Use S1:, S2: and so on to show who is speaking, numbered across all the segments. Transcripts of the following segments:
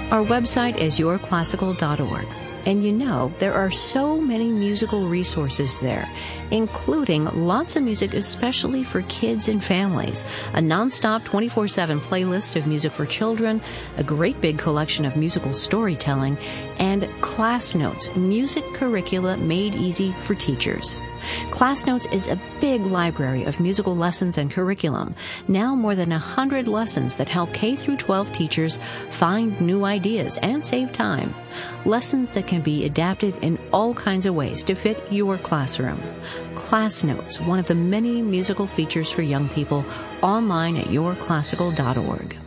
S1: Our website is yourclassical.org. And you know, there are so many musical resources there, including lots of music especially for kids and families, a nonstop 24/7 playlist of music for children, a great big collection of musical storytelling, and Class Notes, music curricula made easy for teachers. Class Notes is a big library of musical lessons and curriculum, now more than 100 lessons that help K through 12 teachers find new ideas and save time. Lessons that can be adapted in all kinds of ways to fit your classroom. Class Notes, one of the many musical features for young people, online at yourclassical.org.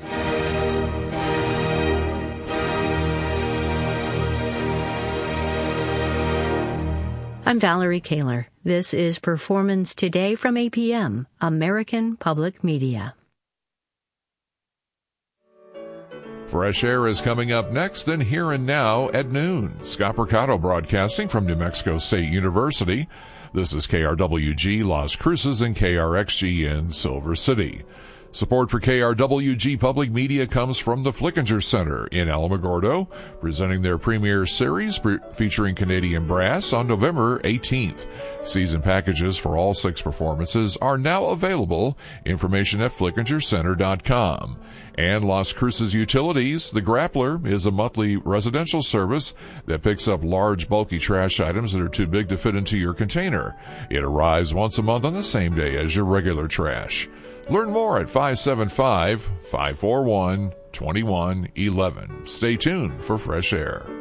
S1: I'm Valerie Kaler. This is Performance Today from APM, American Public Media.
S2: Fresh Air is coming up next, then Here and Now at noon. Scott Mercado broadcasting from New Mexico State University. This is KRWG Las Cruces and KRXG in Silver City. Support for KRWG Public Media comes from the Flickinger Center in Alamogordo, presenting their premiere series featuring Canadian Brass on November 18th. Season packages for all 6 performances are now available. Information at flickingercenter.com. And Las Cruces Utilities, The Grappler, is a monthly residential service that picks up large, bulky trash items that are too big to fit into your container. It arrives once a month on the same day as your regular trash. Learn more at 575-541-2111. Stay tuned for Fresh Air.